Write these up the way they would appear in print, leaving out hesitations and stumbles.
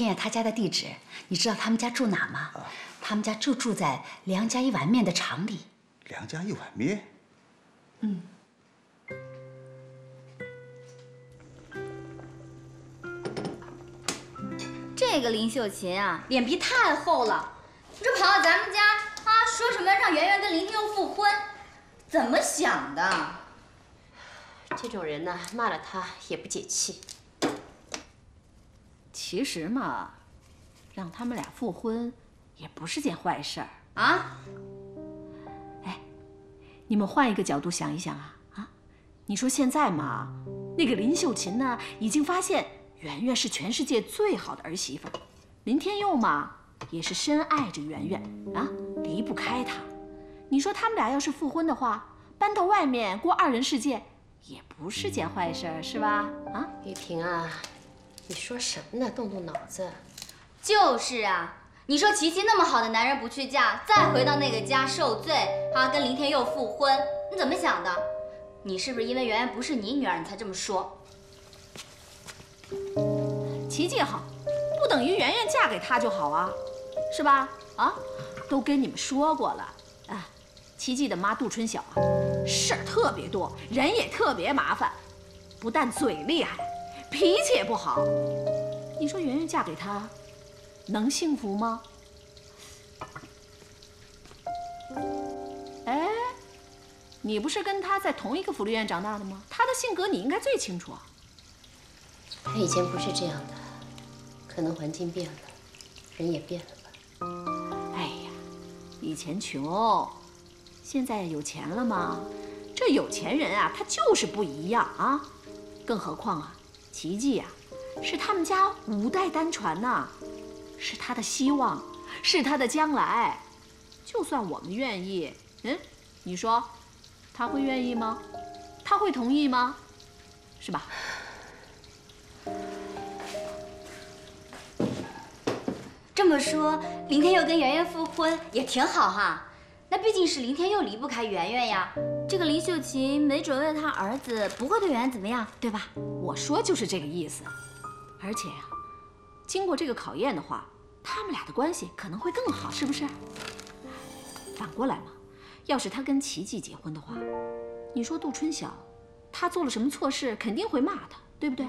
天野他家的地址，你知道他们家住哪吗？他们家就住在梁家一碗面的厂里。 梁家一碗面？ 嗯。 这个林秀琴啊，脸皮太厚了，这跑到咱们家啊，说什么让圆圆跟林天佑复婚，怎么想的？ 这种人呢，骂了他也不解气。 其实嘛，让他们俩复婚也不是件坏事儿啊。 哎，你们换一个角度想一想啊，你说现在嘛，那个林秀琴呢，已经发现圆圆是全世界最好的儿媳妇，林天佑嘛，也是深爱着圆圆啊，离不开她。你说他们俩要是复婚的话，搬到外面过二人世界，也不是件坏事儿，是吧？啊， 玉萍啊，你说什么呢？动动脑子。 就是啊，你说琪琪那么好的男人不去嫁，再回到那个家受罪啊，跟林天佑复婚，你怎么想的？你是不是因为圆圆不是你女儿，你才这么说？ 琪琪好，不等于圆圆嫁给他就好啊，是吧？啊，都跟你们说过了啊，琪琪的妈杜春晓啊，事儿特别多，人也特别麻烦，不但嘴厉害，脾气也不好。你说圆圆嫁给他，能幸福吗？哎，你不是跟他在同一个福利院长大的吗？他的性格你应该最清楚啊。 他以前不是这样的，可能环境变了，人也变了吧。 哎呀，以前穷，现在有钱了吗？这有钱人啊，他就是不一样啊。更何况啊，琪琪呀，是他们家5代单传呐，是他的希望，是他的将来。就算我们愿意，你说他会愿意吗？他会同意吗？是吧？ 这么说，林天佑跟圆圆复婚也挺好哈。那毕竟是林天佑离不开圆圆呀，这个林秀琴没准为了他儿子不会对圆圆怎么样，对吧？ 我说就是这个意思。而且呀，经过这个考验的话，他们俩的关系可能会更好，是不是？反过来嘛，要是他跟琪琪结婚的话，你说杜春晓，他做了什么错事，肯定会骂他，对不对？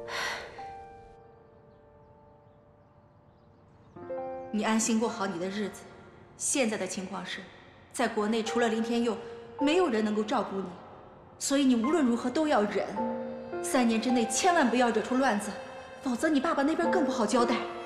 你安心过好你的日子。现在的情况是，在国内除了林天佑，没有人能够照顾你，所以你无论如何都要忍。3年之内千万不要惹出乱子，否则你爸爸那边更不好交代。